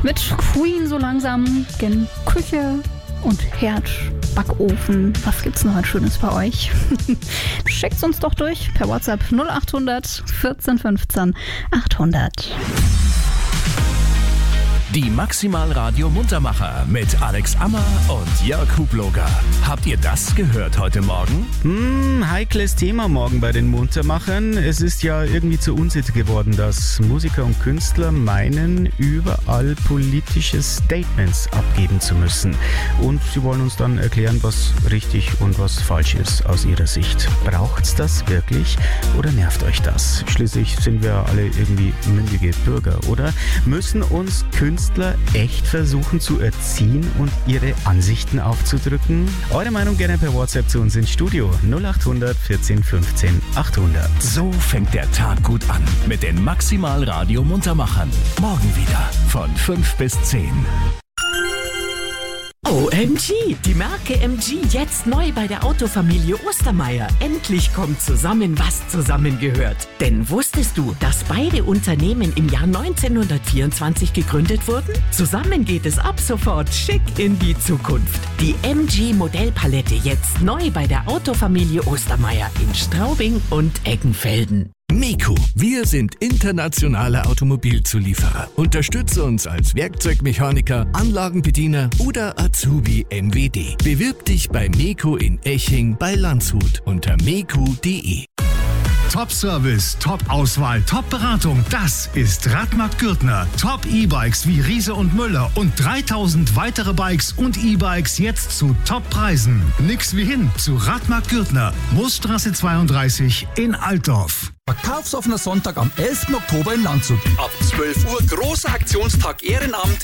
Mit Queen so langsam gen Küche und Herd, Backofen. Was gibt's noch heute Schönes bei euch? Schickt's uns doch durch per WhatsApp 0800 14 15 800. Die Maximal Radio Muntermacher mit Alex Ammer und Jörg Hubloger. Habt ihr das gehört heute Morgen? Heikles Thema morgen bei den Muntermachern. Es ist ja irgendwie zur Unsitte geworden, dass Musiker und Künstler meinen, überall politische Statements abgeben zu müssen. Und sie wollen uns dann erklären, was richtig und was falsch ist aus ihrer Sicht. Braucht's das wirklich oder nervt euch das? Schließlich sind wir alle irgendwie mündige Bürger, oder? Müssen uns Künstler echt versuchen zu erziehen und ihre Ansichten aufzudrücken? Eure Meinung gerne per WhatsApp zu uns ins Studio 0800 14 15 800. So fängt der Tag gut an mit den Maximal Radio Muntermachern. Morgen wieder von 5 bis 10. OMG, die Marke MG jetzt neu bei der Autofamilie Ostermeier. Endlich kommt zusammen, was zusammengehört. Denn wusstest du, dass beide Unternehmen im Jahr 1924 gegründet wurden? Zusammen geht es ab sofort schick in die Zukunft. Die MG Modellpalette jetzt neu bei der Autofamilie Ostermeier in Straubing und Eggenfelden. MEKO, wir sind internationale Automobilzulieferer. Unterstütze uns als Werkzeugmechaniker, Anlagenbediener oder Azubi MWD. Bewirb dich bei MEKO in Eching bei Landshut unter meko.de. Top-Service, Top-Auswahl, Top-Beratung, das ist Radmarkt Gürtner. Top-E-Bikes wie Riese und Müller und 3000 weitere Bikes und E-Bikes jetzt zu Top-Preisen. Nix wie hin zu Radmarkt Gürtner, Moosstraße 32 in Altdorf. Verkaufsoffener Sonntag am 11. Oktober in Landshut. Ab 12 Uhr großer Aktionstag Ehrenamt